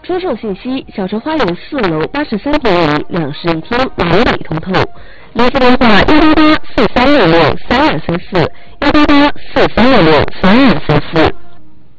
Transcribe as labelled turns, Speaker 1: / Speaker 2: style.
Speaker 1: 出售信息：小城花园4楼83平米2室1厅，完美通透。联系电话：18843663234，18843663234。